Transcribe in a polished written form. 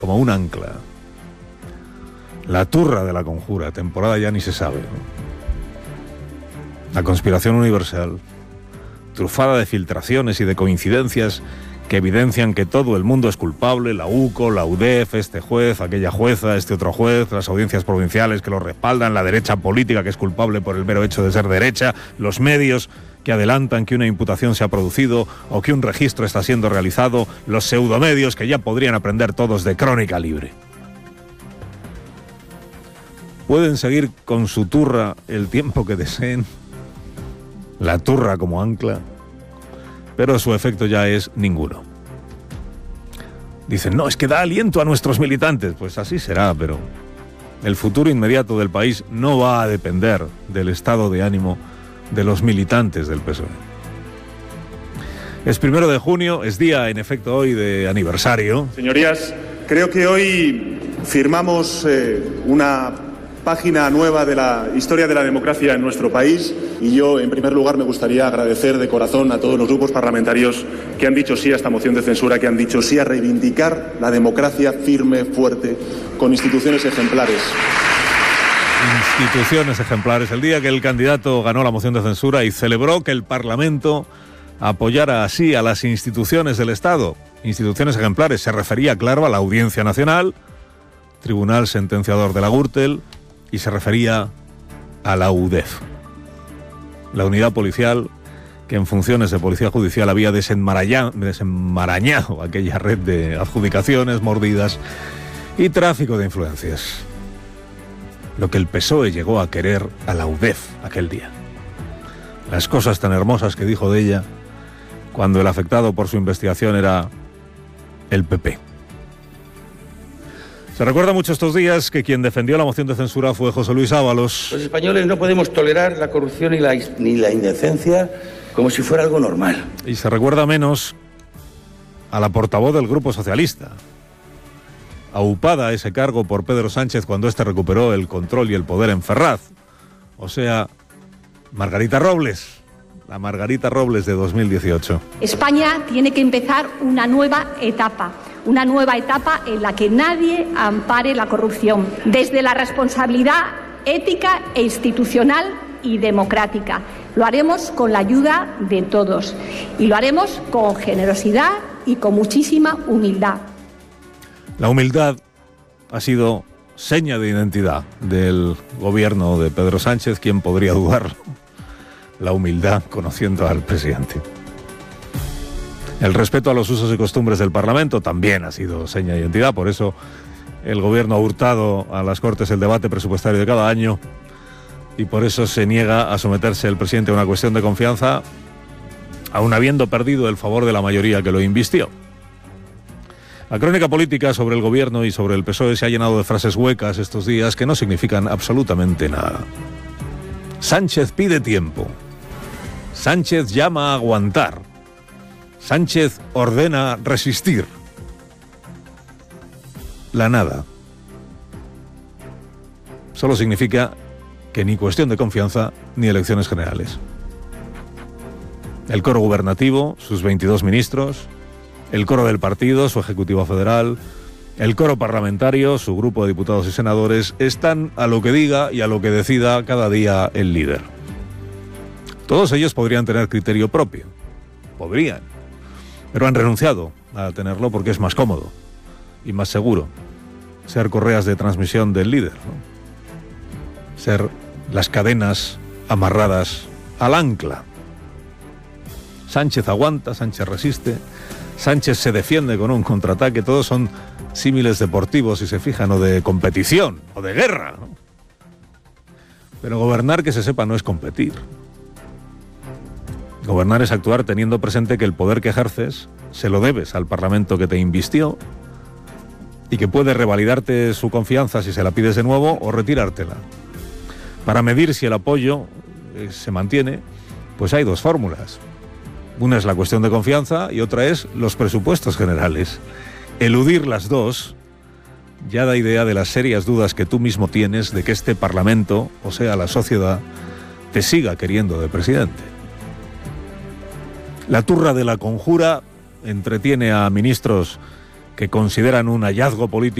como un ancla. La turra de la conjura, temporada ya ni se sabe, ¿no? La conspiración universal, trufada de filtraciones y de coincidencias que evidencian que todo el mundo es culpable, la UCO, la UDEF, este juez, aquella jueza, este otro juez, las audiencias provinciales que lo respaldan, la derecha política que es culpable por el mero hecho de ser derecha, los medios que adelantan que una imputación se ha producido o que un registro está siendo realizado, los pseudomedios que ya podrían aprender todos de Crónica Libre. Pueden seguir con su turra el tiempo que deseen, la turra como ancla, pero su efecto ya es ninguno. Dicen, no, es que da aliento a nuestros militantes. Pues así será, pero el futuro inmediato del país no va a depender del estado de ánimo de los militantes del PSOE. Es 1 de junio, es día, en efecto, hoy de aniversario. Señorías, creo que hoy firmamos una página nueva de la historia de la democracia en nuestro país y yo, en primer lugar, me gustaría agradecer de corazón a todos los grupos parlamentarios que han dicho sí a esta moción de censura, que han dicho sí a reivindicar la democracia firme, fuerte, con instituciones ejemplares. Instituciones ejemplares. El día que el candidato ganó la moción de censura y celebró que el Parlamento apoyara así a las instituciones del Estado. Instituciones ejemplares. Se refería, claro, a la Audiencia Nacional, Tribunal Sentenciador de la Gürtel, y se refería a la UDEF, la unidad policial que en funciones de policía judicial había desenmarañado aquella red de adjudicaciones, mordidas y tráfico de influencias. Lo que el PSOE llegó a querer a la UDEF aquel día. Las cosas tan hermosas que dijo de ella cuando el afectado por su investigación era el PP. Se recuerda mucho estos días que quien defendió la moción de censura fue José Luis Ábalos. Los españoles no podemos tolerar la corrupción ni la indecencia como si fuera algo normal. Y se recuerda menos a la portavoz del Grupo Socialista, aupada a ese cargo por Pedro Sánchez cuando éste recuperó el control y el poder en Ferraz. O sea, Margarita Robles, la Margarita Robles de 2018. España tiene que empezar una nueva etapa en la que nadie ampare la corrupción, desde la responsabilidad ética e institucional y democrática. Lo haremos con la ayuda de todos y lo haremos con generosidad y con muchísima humildad. La humildad ha sido seña de identidad del gobierno de Pedro Sánchez. ¿Quién podría dudar? La humildad, conociendo al presidente. El respeto a los usos y costumbres del Parlamento también ha sido seña de identidad. Por eso el gobierno ha hurtado a las Cortes el debate presupuestario de cada año y por eso se niega a someterse el presidente a una cuestión de confianza, aun habiendo perdido el favor de la mayoría que lo invistió. La crónica política sobre el gobierno y sobre el PSOE se ha llenado de frases huecas estos días que no significan absolutamente nada. Sánchez pide tiempo. Sánchez llama a aguantar. Sánchez ordena resistir. La nada. Solo significa que ni cuestión de confianza ni elecciones generales. El coro gubernativo, sus 22 ministros, el coro del partido, su ejecutivo federal, el coro parlamentario, su grupo de diputados y senadores, están a lo que diga y a lo que decida cada día el líder. Todos ellos podrían tener criterio propio. Podrían. Pero han renunciado a tenerlo porque es más cómodo y más seguro ser correas de transmisión del líder, ¿no? Ser las cadenas amarradas al ancla. Sánchez aguanta, Sánchez resiste, Sánchez se defiende con un contraataque. Todos son símiles deportivos, si se fijan, o de competición, o de guerra, ¿no? Pero gobernar, que se sepa, no es competir. Gobernar es actuar teniendo presente que el poder que ejerces se lo debes al Parlamento que te invistió y que puede revalidarte su confianza si se la pides de nuevo o retirártela. Para medir si el apoyo se mantiene, pues hay dos fórmulas. Una es la cuestión de confianza y otra es los presupuestos generales. Eludir las dos ya da idea de las serias dudas que tú mismo tienes de que este Parlamento, o sea, la sociedad, te siga queriendo de presidente. La turra de la conjura entretiene a ministros que consideran un hallazgo político